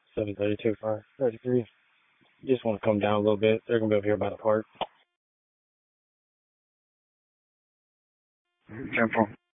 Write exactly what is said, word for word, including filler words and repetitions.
seven thirty-two, five thirty-three. Just want to come down a little bit. They're going to be over here by the park. ten four.